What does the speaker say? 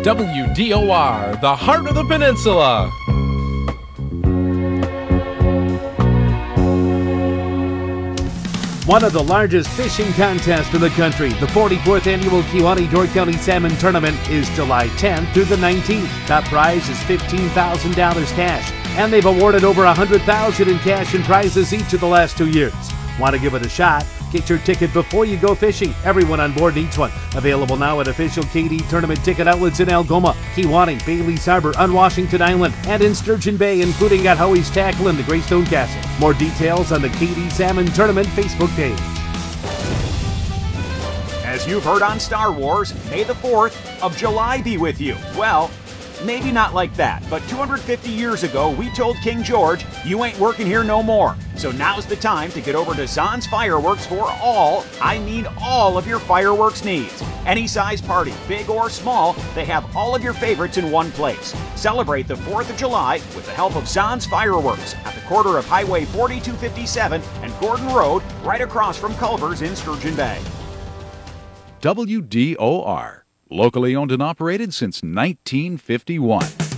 WDOR, the heart of the peninsula. One of the largest fishing contests in the country, the 44th Annual Kewaunee-Door County Salmon Tournament, is July 10th through the 19th. Top prize is $15,000 cash, and they've awarded over $100,000 in cash and prizes each of the last 2 years. Want to give it a shot? Get your ticket before you go fishing. Everyone on board needs one. Available now at official KD tournament ticket outlets in Algoma, Kewaunee, Bailey's Harbor, on Washington Island, and in Sturgeon Bay, including at Howie's Tackle and the Greystone Castle. More details on the KD Salmon Tournament Facebook page. As you've heard on Star Wars, May the 4th of July be with you. Well, maybe not like that, but 250 years ago, we told King George, you ain't working here no more. So now's the time to get over to Zahn's Fireworks for all of your fireworks needs. Any size party, big or small, they have all of your favorites in one place. Celebrate the 4th of July with the help of Zahn's Fireworks at the corner of Highway 4257 and Gordon Road, right across from Culver's in Sturgeon Bay. WDOR, locally owned and operated since 1951.